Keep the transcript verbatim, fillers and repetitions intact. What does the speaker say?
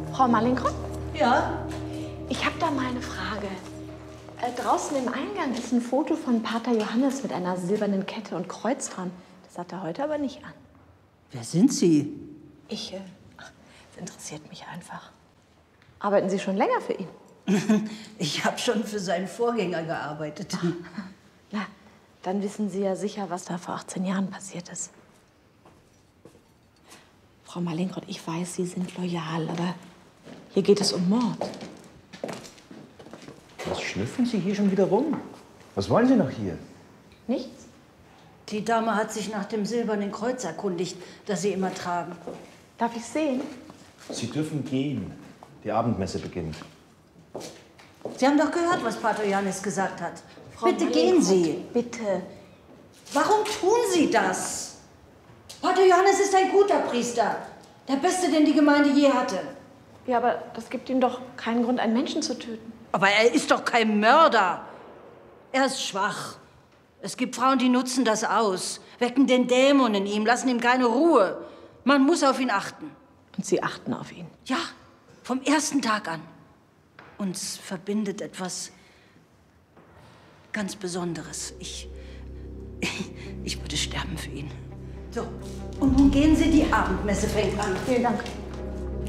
Frau Malinkron? Ja? Ich habe da mal eine Frage. Äh, draußen im Eingang ist ein Foto von Pater Johannes mit einer silbernen Kette und Kreuz dran. Das hat er heute aber nicht an. Wer sind Sie? Ich, äh, ach, das interessiert mich einfach. Arbeiten Sie schon länger für ihn? Ich habe schon für seinen Vorgänger gearbeitet. Ach, na, dann wissen Sie ja sicher, was da vor achtzehn Jahren passiert ist. Frau Malinkron, ich weiß, Sie sind loyal, aber hier geht es um Mord. Was schnüffeln Sie hier schon wieder rum? Was wollen Sie noch hier? Nichts? Die Dame hat sich nach dem silbernen Kreuz erkundigt, das Sie immer tragen. Darf ich sehen? Sie dürfen gehen. Die Abendmesse beginnt. Sie haben doch gehört, was Pater Johannes gesagt hat. Frau Bitte Malinkron, gehen Sie. Bitte. Warum tun Sie das? Pater Johannes ist ein guter Priester. Der Beste, den die Gemeinde je hatte. Ja, aber das gibt ihm doch keinen Grund, einen Menschen zu töten. Aber er ist doch kein Mörder. Er ist schwach. Es gibt Frauen, die nutzen das aus, wecken den Dämon in ihm, lassen ihm keine Ruhe. Man muss auf ihn achten. Und Sie achten auf ihn? Ja, vom ersten Tag an. Uns verbindet etwas ganz Besonderes. Ich, ich würde sterben für ihn. So, und nun gehen Sie, die Abendmesse fängt an. Vielen Dank.